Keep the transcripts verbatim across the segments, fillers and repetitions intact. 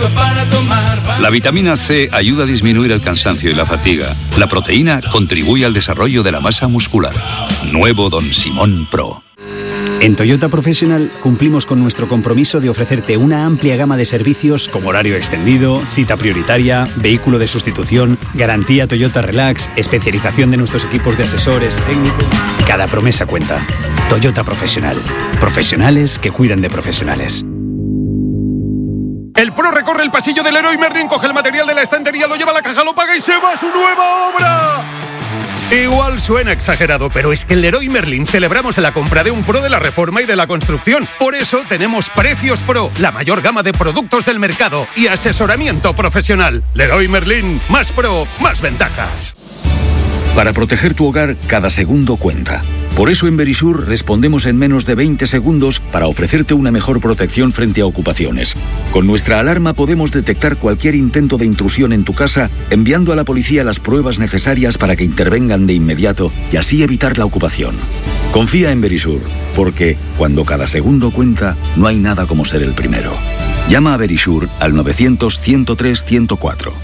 vaso para tomar. La vitamina C ayuda a disminuir el cansancio y la fatiga. La proteína contribuye al desarrollo de la masa muscular. Nuevo Don Simón Pro. En Toyota Professional cumplimos con nuestro compromiso de ofrecerte una amplia gama de servicios como horario extendido, cita prioritaria, vehículo de sustitución, garantía Toyota Relax, especialización de nuestros equipos de asesores técnicos. Cada promesa cuenta. Toyota Professional. Profesionales que cuidan de profesionales. El Pro recorre el pasillo del Leroy Merlin, coge el material de la estantería, lo lleva a la caja, lo paga y se va a su nueva obra. Igual suena exagerado, pero es que en Leroy Merlin celebramos la compra de un Pro de la reforma y de la construcción. Por eso tenemos Precios Pro, la mayor gama de productos del mercado y asesoramiento profesional. Leroy Merlin, más Pro, más ventajas. Para proteger tu hogar, cada segundo cuenta. Por eso en Verisur respondemos en menos de veinte segundos para ofrecerte una mejor protección frente a ocupaciones. Con nuestra alarma podemos detectar cualquier intento de intrusión en tu casa, enviando a la policía las pruebas necesarias para que intervengan de inmediato y así evitar la ocupación. Confía en Verisur, porque cuando cada segundo cuenta, no hay nada como ser el primero. Llama a Verisur al novecientos, ciento tres, ciento cuatro.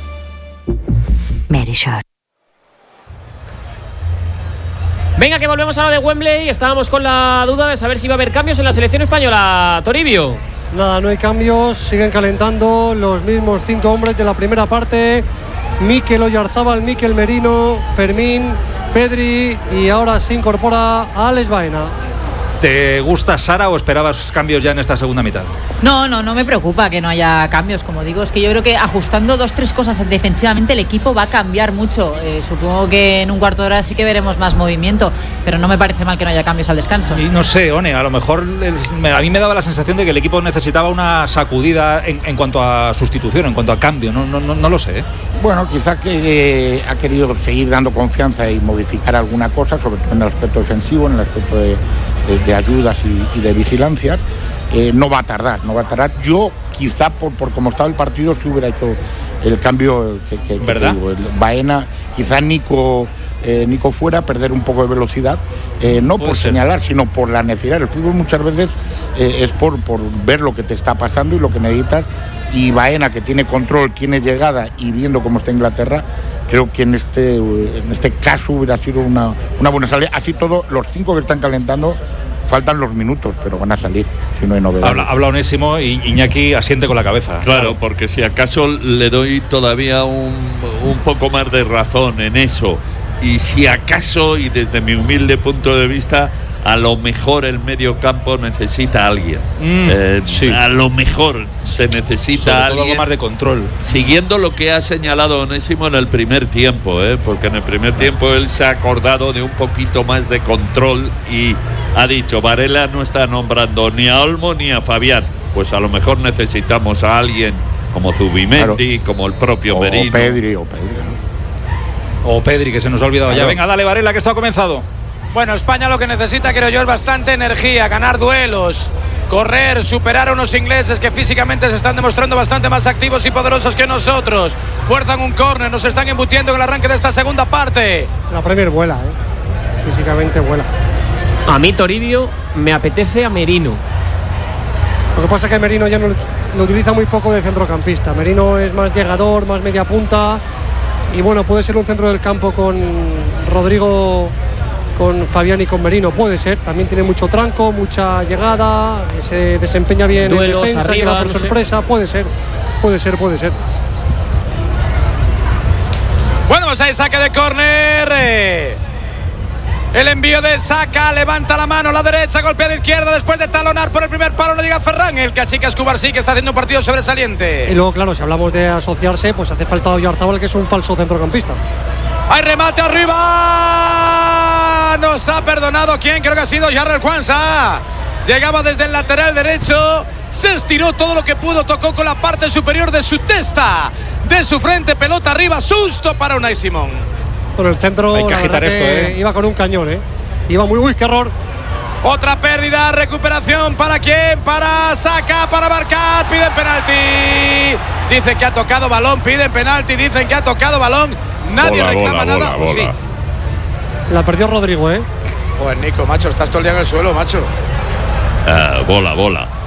Verisur. Venga, que volvemos a lo de Wembley. Estábamos con la duda de saber si va a haber cambios en la selección española. Toribio. Nada, no hay cambios. Siguen calentando los mismos cinco hombres de la primera parte. Mikel Oyarzábal, Mikel Merino, Fermín, Pedri y ahora se incorpora a Alex Baena. ¿Te gusta, Sara, o esperabas cambios ya en esta segunda mitad? No, no, no me preocupa que no haya cambios, como digo. Es que yo creo que ajustando dos, tres cosas defensivamente el equipo va a cambiar mucho. Eh, supongo que en un cuarto de hora sí que veremos más movimiento, pero no me parece mal que no haya cambios al descanso. Y no sé, One, a lo mejor el, a mí me daba la sensación de que el equipo necesitaba una sacudida en, en cuanto a sustitución, en cuanto a cambio. No, no, no, no lo sé, ¿eh? Bueno, quizá que eh, ha querido seguir dando confianza y modificar alguna cosa, sobre todo en el aspecto defensivo, en el aspecto de, de, de ayudas y, y de vigilancias. Eh, no va a tardar, no va a tardar. Yo, quizá por, por cómo estaba el partido, sí hubiera hecho el cambio que, que, que te digo. El Baena, quizá Nico, eh, Nico fuera, perder un poco de velocidad, eh, no por ser. señalar, sino por la necesidad. El fútbol muchas veces eh, es por, por ver lo que te está pasando y lo que necesitas. Y Baena, que tiene control, tiene llegada, y viendo cómo está Inglaterra, creo que en este, en este caso hubiera sido una, una buena salida. Así todo, los cinco que están calentando, faltan los minutos, pero van a salir, si no hay novedades. Habla, habla Onésimo y Iñaki asiente con la cabeza. Claro, porque si acaso le doy todavía un, un poco más de razón en eso. Y si acaso, y desde mi humilde punto de vista, a lo mejor el medio campo necesita a alguien. Mm, eh, sí. A lo mejor se necesita Sobre a todo alguien. Algo más de control. Siguiendo lo que ha señalado Onésimo en el primer tiempo, ¿eh? Porque en el primer tiempo él se ha acordado de un poquito más de control y ha dicho, Varela no está nombrando ni a Olmo ni a Fabián. Pues a lo mejor necesitamos a alguien como Zubimendi, claro, como el propio o Merino. Pedri, o Pedri, ¿no? O Pedri, que se nos ha olvidado claro. ya. Venga, dale, Varela, que esto ha comenzado. Bueno, España lo que necesita, creo yo, es bastante energía, ganar duelos, correr, superar a unos ingleses que físicamente se están demostrando bastante más activos y poderosos que nosotros. Fuerzan un córner, nos están embutiendo en el arranque de esta segunda parte. La Premier vuela, ¿eh? Físicamente vuela. A mí, Toribio, me apetece a Merino. Lo que pasa es que Merino ya no lo utiliza muy poco de centrocampista. Merino es más llegador, más media punta. Y bueno, puede ser un centro del campo con Rodrigo, con Fabián y con Merino, puede ser. También tiene mucho tranco, mucha llegada, se desempeña bien duelos, en defensa, arriba, llega por no sorpresa, sé. puede ser, puede ser, puede ser. Bueno, pues ahí saque de córner. El envío de Saka, levanta la mano, la derecha, golpea de izquierda, después de talonar por el primer palo, no llega Ferran, el que achica Escobar sí que está haciendo un partido sobresaliente. Y luego, claro, si hablamos de asociarse, pues hace falta Oyarzábal, que es un falso centrocampista. ¡Hay remate arriba! Nos ha perdonado, ¿quién? Creo que ha sido Jarrell Kwanza. Llegaba desde el lateral derecho, se estiró todo lo que pudo, tocó con la parte superior de su testa, de su frente, pelota arriba, susto para Unai Simón. Por el centro, hay que agitar esto, ¿eh? Iba con un cañón, ¿eh? Iba muy, uy, qué error. Otra pérdida, recuperación, ¿para quién? Para Saka, para marcar, piden penalti. Dicen que ha tocado balón, piden penalti, dicen que ha tocado balón. Nadie bola, reclama bola, nada. Bola, sí. bola. La perdió Rodrigo, ¿eh? Pues Nico, macho, estás todo el día en el suelo, macho. Uh, bola, bola.